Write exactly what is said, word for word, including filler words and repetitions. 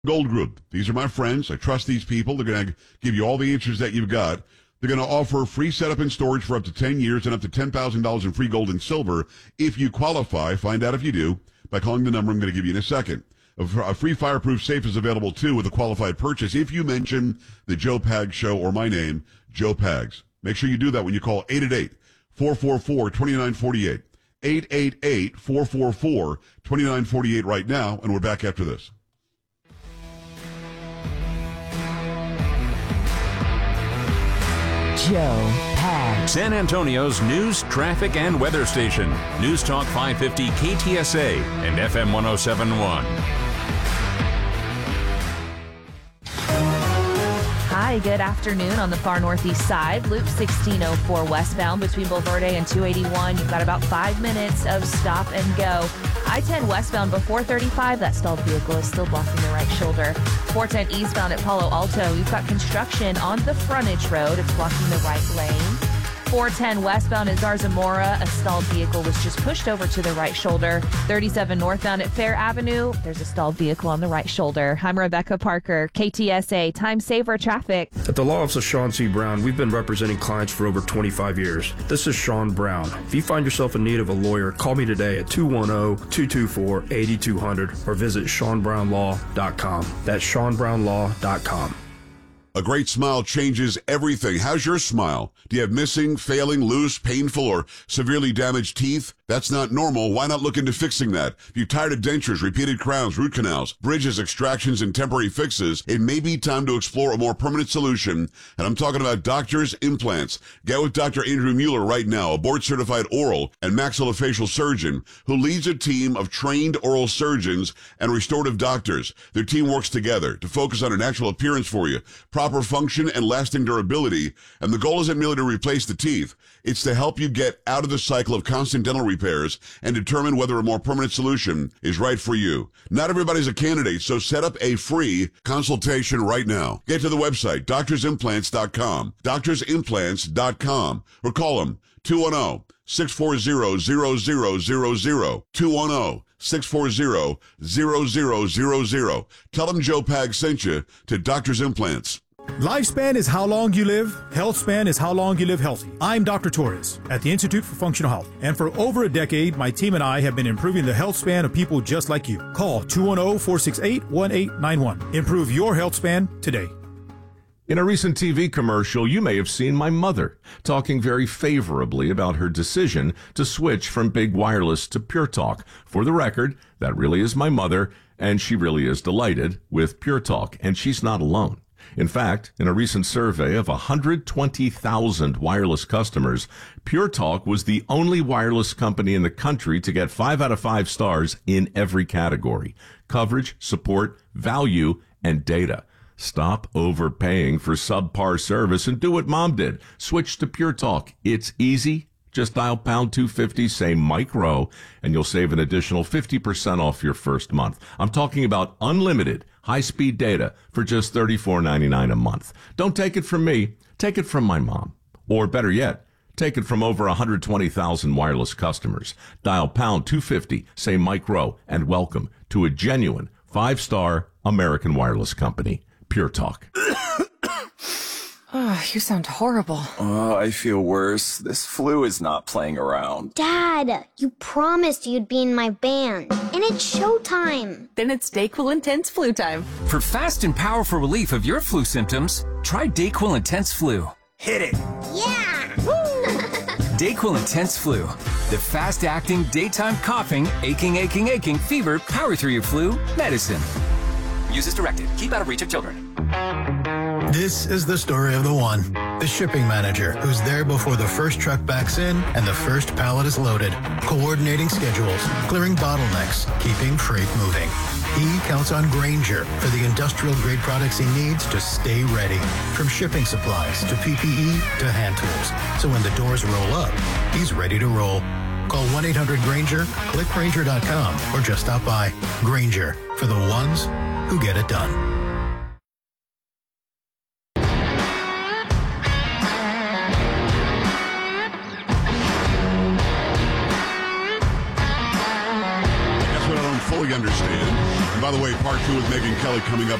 Gold Group. These are my friends. I trust these people. They're going to give you all the answers that you've got. They're going to offer free setup and storage for up to ten years and up to ten thousand dollars in free gold and silver if you qualify. Find out if you do by calling the number I'm going to give you in a second. A free fireproof safe is available, too, with a qualified purchase if you mention the Joe Pags Show or my name, Joe Pags. Make sure you do that when you call eight eight eight, four four four, two nine four eight. eight eight eight, four four four, two nine four eight right now, and we're back after this. Joe Pags. San Antonio's news, traffic, and weather station. News Talk five fifty K T S A and F M one oh seven point one. Hi, good afternoon on the far northeast side. Loop sixteen oh four westbound between Bulverde and two eighty-one. You've got about five minutes of stop and go. I ten westbound before thirty-five. That stalled vehicle is still blocking the right shoulder. four ten eastbound at Palo Alto. You've got construction on the frontage road. It's blocking the right lane. four ten westbound at Zarzamora. A stalled vehicle was just pushed over to the right shoulder. thirty-seven northbound at Fair Avenue. There's a stalled vehicle on the right shoulder. I'm Rebecca Parker, K T S A Time Saver Traffic. At the law office of Sean C. Brown, we've been representing clients for over twenty-five years. This is Sean Brown. If you find yourself in need of a lawyer, call me today at two one zero, two two four, eight two zero zero or visit sean brown law dot com. That's sean brown law dot com. A great smile changes everything. How's your smile? Do you have missing, failing, loose, painful, or severely damaged teeth? That's not normal. Why not look into fixing that? If you're tired of dentures, repeated crowns, root canals, bridges, extractions, and temporary fixes, it may be time to explore a more permanent solution. And I'm talking about Doctor's Implants. Get with Doctor Andrew Mueller right now, a board-certified oral and maxillofacial surgeon who leads a team of trained oral surgeons and restorative doctors. Their team works together to focus on a natural appearance for you, proper function, and lasting durability. And the goal isn't merely to replace the teeth. It's to help you get out of the cycle of constant dental repairs and determine whether a more permanent solution is right for you. Not everybody's a candidate, so set up a free consultation right now. Get to the website, doctors implants dot com, doctors implants dot com, or call them two one zero, six four zero, zero zero zero zero, two one zero, six four zero, zero zero zero zero. Tell them Joe Pags sent you to Doctor's Implants. Lifespan is how long you live. Health span is how long you live healthy. I'm Doctor Torres at the Institute for Functional Health. And for over a decade, my team and I have been improving the health span of people just like you. Call two one zero, four six eight, one eight nine one. Improve your health span today. In a recent T V commercial, you may have seen my mother talking very favorably about her decision to switch from Big Wireless to Pure Talk. For the record, that really is my mother, and she really is delighted with Pure Talk, and she's not alone. In fact, in a recent survey of one hundred twenty thousand wireless customers, Pure Talk was the only wireless company in the country to get five out of five stars in every category: coverage, support, value, and data. Stop overpaying for subpar service and do what Mom did. Switch to Pure Talk. It's easy. Just dial pound two fifty, say Mike Rowe, and you'll save an additional fifty percent off your first month. I'm talking about unlimited high-speed data for just thirty-four ninety-nine a month. Don't take it from me. Take it from my mom. Or better yet, take it from over one hundred twenty thousand wireless customers. Dial pound two fifty, say Mike Rowe, and welcome to a genuine five-star American wireless company, Pure Talk. Oh, you sound horrible. Oh, I feel worse. This flu is not playing around. Dad, you promised you'd be in my band, and it's showtime. Then it's DayQuil Intense Flu time. For fast and powerful relief of your flu symptoms, try DayQuil Intense Flu. Hit it. Yeah. DayQuil Intense Flu. The fast-acting, daytime coughing, aching, aching, aching, fever, power through your flu medicine. Use as directed. Keep out of reach of children. This is the story of the one, the shipping manager, who's there before the first truck backs in and the first pallet is loaded, coordinating schedules, clearing bottlenecks, keeping freight moving. He counts on Grainger for the industrial-grade products he needs to stay ready, from shipping supplies to P P E to hand tools. So when the doors roll up, he's ready to roll. Call one eight hundred Grainger, click Grainger dot com, or just stop by. Grainger, for the ones who get it done. Fully understand. And by By the way, part two with Megyn Kelly coming up.